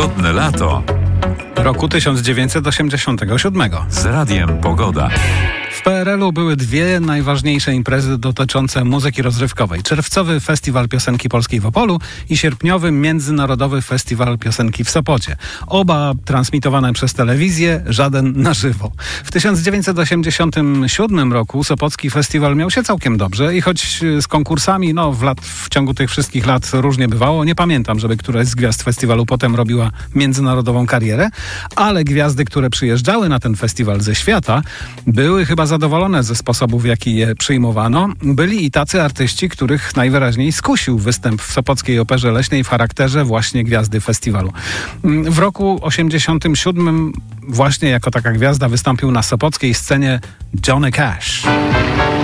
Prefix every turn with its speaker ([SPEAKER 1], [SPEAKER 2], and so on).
[SPEAKER 1] Pogodne lato
[SPEAKER 2] roku 1987.
[SPEAKER 1] z Radiem Pogoda.
[SPEAKER 2] W PRL-u były dwie najważniejsze imprezy dotyczące muzyki rozrywkowej. Czerwcowy Festiwal Piosenki Polskiej w Opolu i sierpniowy Międzynarodowy Festiwal Piosenki w Sopocie. Oba transmitowane przez telewizję, żaden na żywo. W 1987 roku Sopocki Festiwal miał się całkiem dobrze i choć z konkursami, w ciągu tych wszystkich lat różnie bywało, nie pamiętam, żeby któraś z gwiazd festiwalu potem robiła międzynarodową karierę, ale gwiazdy, które przyjeżdżały na ten festiwal ze świata, były chyba zadowolone ze sposobu, w jaki je przyjmowano. Byli i tacy artyści, których najwyraźniej skusił występ w Sopockiej Operze Leśnej w charakterze właśnie gwiazdy festiwalu. W roku 1987 właśnie jako taka gwiazda wystąpił na sopockiej scenie Johnny Cash.